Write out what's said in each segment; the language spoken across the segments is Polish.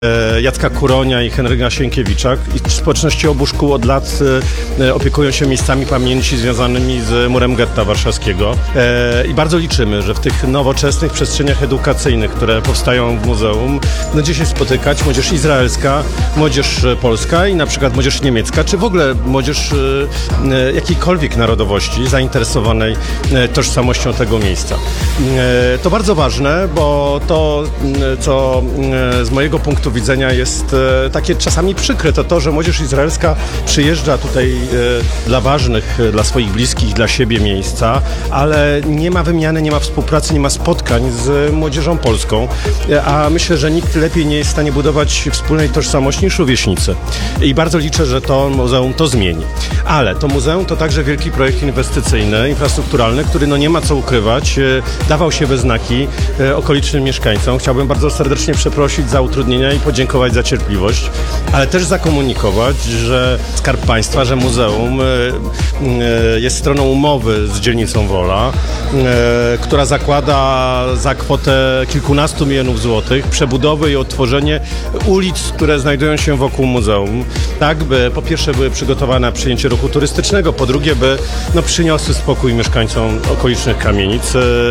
Jacka Kuronia i Henryka Sienkiewicza. I społeczności obu szkół od lat opiekują się miejscami pamięci związanymi z murem getta warszawskiego. I bardzo liczymy, że w tych nowoczesnych przestrzeniach edukacyjnych, które powstają w muzeum, będzie się spotykać młodzież izraelska, młodzież polska i na przykład młodzież niemiecka, czy w ogóle młodzież jakiejkolwiek narodowości zainteresowanej tożsamością tego miejsca. To bardzo ważne, bo to, co z mojego punktu widzenia jest takie czasami przykre, to, że młodzież izraelska przyjeżdża tutaj dla ważnych, dla swoich bliskich, dla siebie miejsca, ale nie ma wymiany, nie ma współpracy, nie ma spotkań z młodzieżą polską, a myślę, że nikt lepiej nie jest w stanie budować wspólnej tożsamości niż rówieśnicy. I bardzo liczę, że to muzeum to zmieni. Ale to muzeum to także wielki projekt inwestycyjny, infrastrukturalny, który nie ma co ukrywać, dawał się we znaki okolicznym mieszkańcom. Chciałbym bardzo serdecznie przeprosić za utrudnienia i podziękować za cierpliwość, ale też zakomunikować, że Skarb Państwa, że muzeum jest stroną umowy z dzielnicą Wola, która zakłada za kwotę kilkunastu milionów złotych przebudowę i odtworzenie ulic, które znajdują się wokół muzeum, tak by po pierwsze były przygotowane na przyjęcie ruchu turystycznego, po drugie by przyniosły spokój mieszkańcom okolicznych kamienic,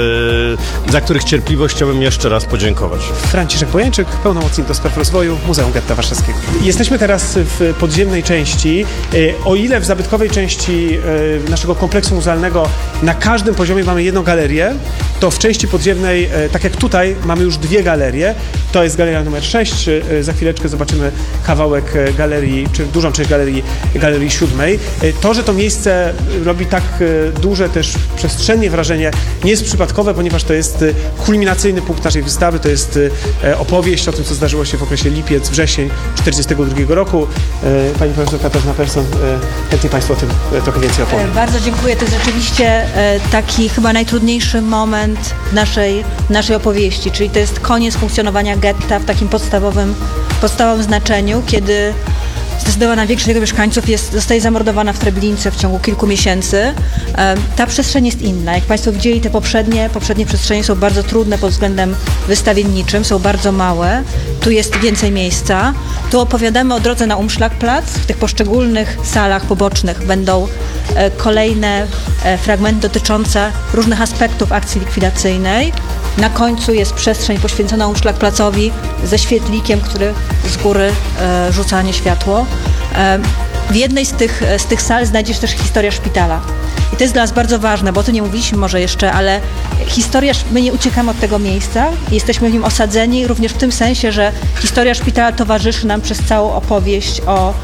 za których cierpliwość chciałbym jeszcze raz podziękować. Franciszek Bojańczyk, pełnomocnik do spraw rozwoju Muzeum Getta Warszawskiego. Jesteśmy teraz w podziemnej części. O ile w zabytkowej części naszego kompleksu muzealnego na każdym poziomie mamy jedną galerię, to w części podziemnej, tak jak tutaj, mamy już dwie galerie. To jest galeria numer 6. Za chwileczkę zobaczymy kawałek galerii, czy dużą część galerii 7. To, że to miejsce robi tak duże też przestrzennie wrażenie, nie jest przypadkowe, ponieważ to jest kulminacyjny punkt naszej wystawy. To jest opowieść o tym, co zdarzyło się w okresie lipiec-wrzesień 1942 roku. Pani profesor Katarzyna Persson, chętnie Państwu o tym trochę więcej opowiem. Bardzo dziękuję. To jest rzeczywiście taki chyba najtrudniejszy moment naszej opowieści, czyli to jest koniec funkcjonowania getta w takim podstawowym znaczeniu, kiedy zdecydowana większość jego mieszkańców zostaje zamordowana w Treblince w ciągu kilku miesięcy. Ta przestrzeń jest inna. Jak Państwo widzieli, te poprzednie przestrzenie są bardzo trudne pod względem wystawienniczym, są bardzo małe. Tu jest więcej miejsca. Tu opowiadamy o drodze na Umschlagplatz. W tych poszczególnych salach pobocznych będą kolejne fragmenty dotyczące różnych aspektów akcji likwidacyjnej. Na końcu jest przestrzeń poświęcona Umschlagplatzowi ze świetlikiem, który z góry rzuca na nie światło. W jednej z tych sal znajdziesz też historia szpitala. I to jest dla nas bardzo ważne, bo o tym nie mówiliśmy może jeszcze, ale my nie uciekamy od tego miejsca, jesteśmy w nim osadzeni również w tym sensie, że historia szpitala towarzyszy nam przez całą opowieść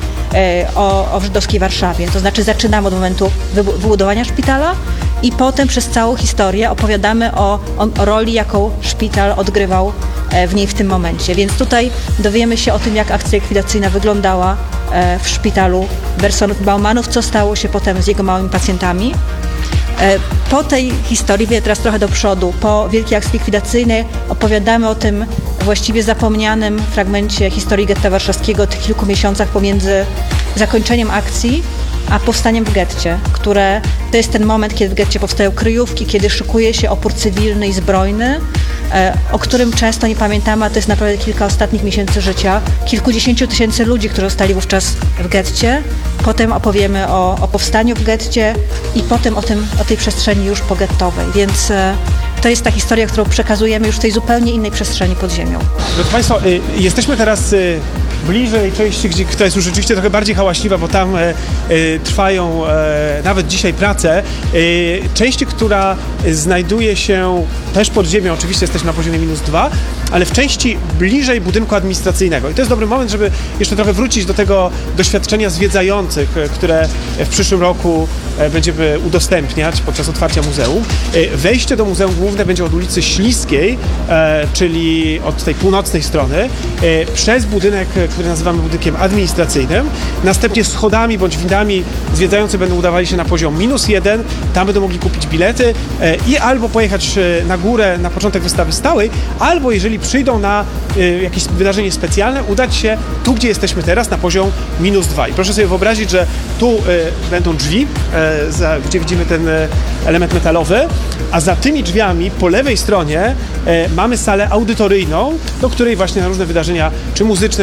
o żydowskiej Warszawie. To znaczy zaczynamy od momentu wybudowania szpitala i potem przez całą historię opowiadamy o roli, jaką szpital odgrywał w niej w tym momencie. Więc tutaj dowiemy się o tym, jak akcja likwidacyjna wyglądała w szpitalu Bersonów-Baumanów, co stało się potem z jego małymi pacjentami. Po tej historii, teraz trochę do przodu, po wielkiej akcji likwidacyjnej opowiadamy o tym właściwie zapomnianym fragmencie historii getta warszawskiego, tych kilku miesiącach pomiędzy zakończeniem akcji a powstaniem w getcie, które to jest ten moment, kiedy w getcie powstają kryjówki, kiedy szykuje się opór cywilny i zbrojny, o którym często nie pamiętamy, a to jest naprawdę kilka ostatnich miesięcy życia, kilkudziesięciu tysięcy ludzi, którzy zostali wówczas w getcie. Potem opowiemy o powstaniu w getcie i potem o tej przestrzeni już pogettowej, więc to jest ta historia, którą przekazujemy już w tej zupełnie innej przestrzeni pod ziemią. Drodzy Państwo, jesteśmy teraz bliżej części, która jest już rzeczywiście trochę bardziej hałaśliwa, bo tam trwają nawet dzisiaj prace. Części, która znajduje się też pod ziemią, oczywiście jesteśmy na poziomie -2, ale w części bliżej budynku administracyjnego. I to jest dobry moment, żeby jeszcze trochę wrócić do tego doświadczenia zwiedzających, które w przyszłym roku będziemy udostępniać podczas otwarcia muzeum. Wejście do Muzeum Główne będzie od ulicy Śliskiej, czyli od tej północnej strony, przez budynek, który nazywamy budynkiem administracyjnym. Następnie schodami bądź windami zwiedzający będą udawali się na poziom -1, tam będą mogli kupić bilety i albo pojechać na górę na początek wystawy stałej, albo jeżeli przyjdą na jakieś wydarzenie specjalne, udać się tu, gdzie jesteśmy teraz, na poziom -2. I proszę sobie wyobrazić, że tu będą drzwi, gdzie widzimy ten element metalowy, a za tymi drzwiami po lewej stronie mamy salę audytoryjną, do której właśnie na różne wydarzenia, czy muzyczne,